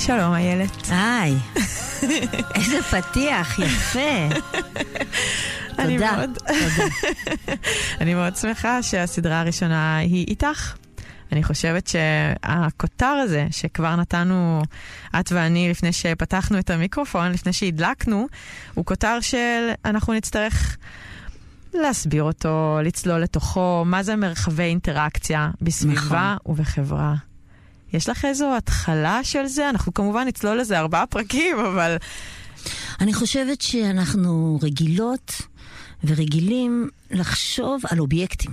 שלום איילת. היי, איזה פתיח, יפה. תודה. אני מאוד שמחה שהסדרה הראשונה היא איתך. אני חושבת שהכותר הזה שכבר נתנו את ואני לפני שפתחנו את המיקרופון, לפני שהדלקנו, הוא כותר שאנחנו נצטרך להסביר אותו, לצלול לתוכו, מה זה מרחבי אינטראקציה בסביבה ובחברה. יש לך איזו התחלה של זה? אנחנו כמובן נצלול לזה 4 פרקים, אבל... אני חושבת שאנחנו רגילות ורגילים לחשוב על אובייקטים.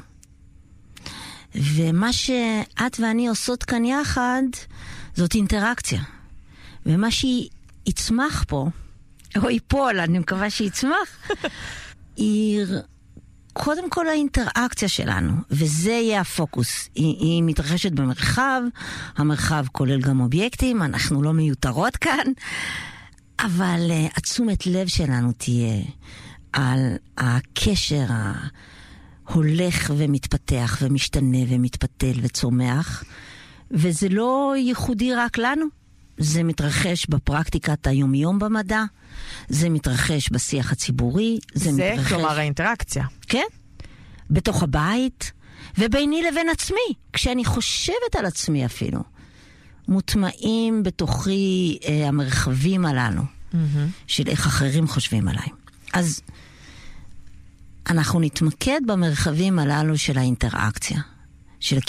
ומה שאת ואני עושות כאן יחד, זאת אינטראקציה. ומה שיצמח פה, או ייפול, אני מקווה שיצמח, היא קודם כל האינטראקציה שלנו, וזה יהיה הפוקוס. היא מתרחשת במרחב, המרחב כולל גם אובייקטים, אנחנו לא מיותרות כאן, אבל התשומת לב שלנו תהיה על הקשר הולך ומתפתח ומשתנה ומתפתל וצומח, וזה לא ייחודי רק לנו, זה מתרחש בפרקטיקת היומיום במדע, זה מתרחש בשיח הציבורי, זה מתרחש... כלומר האינטראקציה. כן, בתוך הבית, וביני לבין עצמי, כשאני חושבת על עצמי אפילו, מוטמעים בתוכי המרחבים הללו, של איך אחרים חושבים עליי. אז אנחנו נתמקד במרחבים הללו של האינטראקציה, של